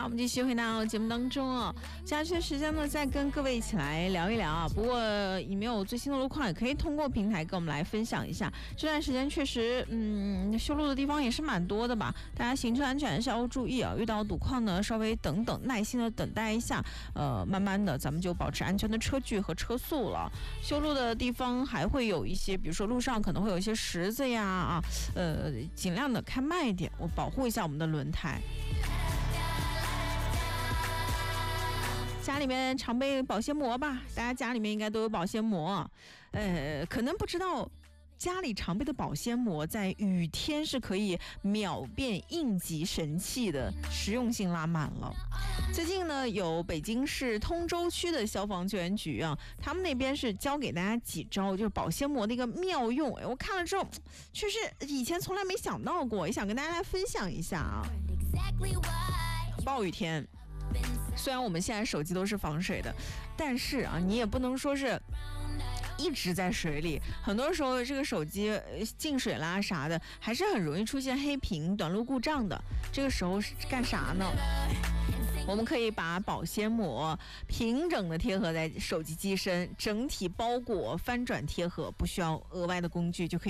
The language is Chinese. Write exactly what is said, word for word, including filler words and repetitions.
我们继续回到节目当中啊，接下去时间呢，再跟各位一起来聊一聊啊。不过你们有最新的路况，也可以通过平台跟我们来分享一下。这段时间确实，嗯，修路的地方也是蛮多的吧？大家行车安全还是要注意啊。遇到堵况呢，稍微等等，耐心的等待一下，呃，慢慢的咱们就保持安全的车距和车速了。修路的地方还会有一些，比如说路上可能会有一些石子呀啊，呃，尽量的开慢一点，我保护一下我们的轮胎。家里面常备保鲜膜吧，大家家里面应该都有保鲜膜，呃，可能不知道家里常备的保鲜膜在雨天是可以秒变应急神器的，实用性拉满了。最近呢，有北京市通州区的消防救援局啊，他们那边是教给大家几招，就是保鲜膜的一个妙用。哎，我看了之后，确实以前从来没想到过，也想跟大家来分享一下啊。暴雨天。虽然我们现在手机都是防水的，但是啊，你也不能说是一直在水里，很多时候这个手机进水啦啥的，还是很容易出现黑屏、短路故障的。这个时候是干啥呢？我们可以把保鲜膜平整的贴合在手机机身，整体包裹翻转贴合，不需要额外的工具就可以